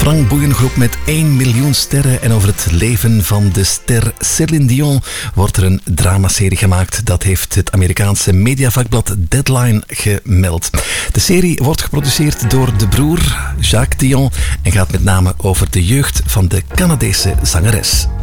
Frank Boeiengroep met 1 miljoen sterren. En over het leven van de ster Céline Dion wordt er een dramaserie gemaakt. Dat heeft het Amerikaanse mediavakblad Deadline gemeld. De serie wordt geproduceerd door de broer Jacques Dion en gaat met name over de jeugd van de Canadese zangeres.